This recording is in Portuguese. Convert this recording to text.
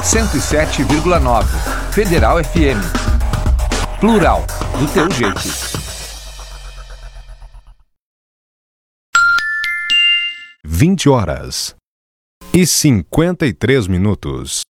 107,9. Federal FM. Plural, do teu jeito. 20h e 53 minutos.